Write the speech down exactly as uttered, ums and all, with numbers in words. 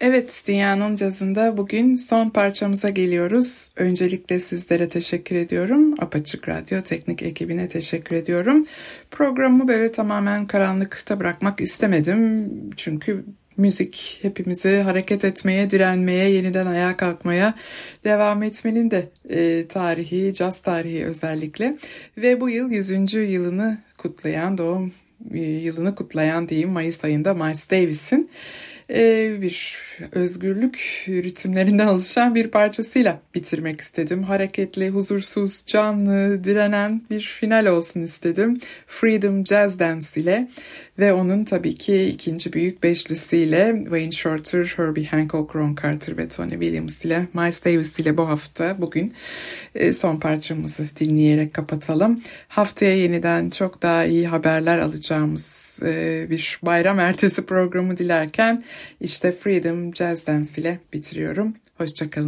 Evet, Dünyanın Cazı'nda bugün son parçamıza geliyoruz. Öncelikle sizlere teşekkür ediyorum. Apaçık Radyo teknik ekibine teşekkür ediyorum. Programı böyle tamamen karanlıkta bırakmak istemedim. Çünkü müzik hepimizi hareket etmeye, direnmeye, yeniden ayağa kalkmaya devam etmenin de e, tarihi, caz tarihi özellikle. Ve bu yıl yüzüncü yılını kutlayan, doğum e, yılını kutlayan diyeyim Mayıs ayında Miles Davis'in Ee, bir özgürlük ritimlerinden oluşan bir parçasıyla bitirmek istedim. Hareketli, huzursuz, canlı, direnen bir final olsun istedim. Freedom Jazz Dance ile ve onun tabii ki ikinci büyük beşlisiyle Wayne Shorter, Herbie Hancock, Ron Carter ve Tony Williams ile Miles Davis ile bu hafta bugün son parçamızı dinleyerek kapatalım. Haftaya yeniden çok daha iyi haberler alacağımız bir bayram ertesi programı dilerken işte Freedom Jazz Dance ile bitiriyorum. Hoşça kalın.